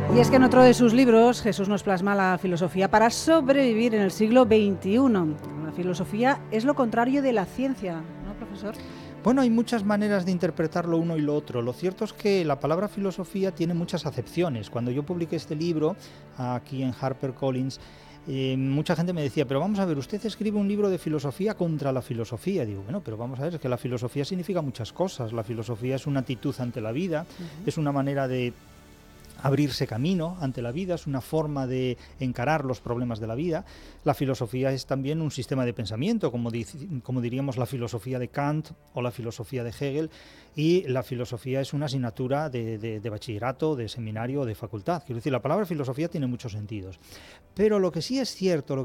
Y es que en otro de sus libros Jesús nos plasma la filosofía para sobrevivir en el siglo XXI. La filosofía es lo contrario de la ciencia, ¿no, profesor? Bueno, hay muchas maneras de interpretar lo uno y lo otro. Lo cierto es que la palabra filosofía tiene muchas acepciones. Cuando yo publiqué este libro aquí en HarperCollins, mucha gente me decía, pero vamos a ver, usted escribe un libro de filosofía contra la filosofía. Digo, bueno, pero vamos a ver, es que la filosofía significa muchas cosas. La filosofía es una actitud ante la vida, es una manera de abrirse camino ante la vida, es una forma de encarar los problemas de la vida. La filosofía es también un sistema de pensamiento, como diríamos la filosofía de Kant o la filosofía de Hegel, y la filosofía es una asignatura de bachillerato, de seminario o de facultad. Quiero decir, la palabra filosofía tiene muchos sentidos. Pero lo que sí es cierto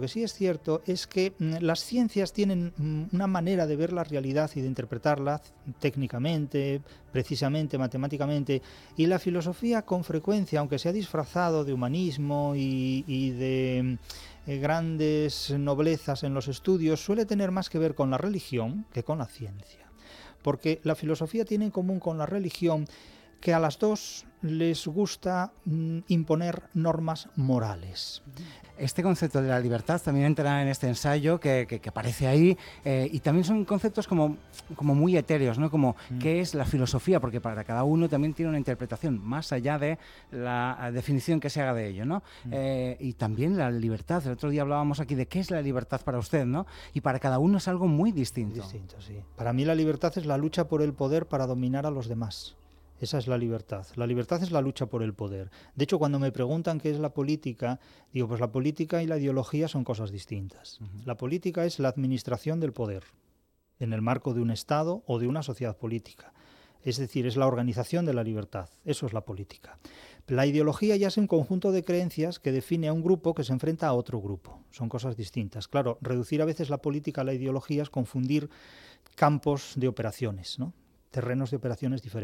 es que las ciencias tienen una manera de ver la realidad y de interpretarla técnicamente, precisamente, matemáticamente, y la filosofía con frecuencia, aunque se ha disfrazado de humanismo y de grandes noblezas en los estudios, suele tener más que ver con la religión que con la ciencia. Porque la filosofía tiene en común con la religión que a las dos les gusta imponer normas morales. Este concepto de la libertad también entra en este ensayo que aparece ahí, y también son conceptos como muy etéreos, ¿no? Como qué es la filosofía, porque para cada uno también tiene una interpretación más allá de la definición que se haga de ello, ¿no? Y también la libertad. El otro día hablábamos aquí de qué es la libertad para usted, ¿no? Y para cada uno es algo muy distinto. Distinto, sí. Para mí la libertad es la lucha por el poder para dominar a los demás. Esa es la libertad. La libertad es la lucha por el poder. De hecho, cuando me preguntan qué es la política, digo, pues la política y la ideología son cosas distintas. La política es la administración del poder en el marco de un Estado o de una sociedad política. Es decir, es la organización de la libertad. Eso es la política. La ideología ya es un conjunto de creencias que define a un grupo que se enfrenta a otro grupo. Son cosas distintas. Claro, reducir a veces la política a la ideología es confundir campos de operaciones, ¿no? Terrenos de operaciones diferentes.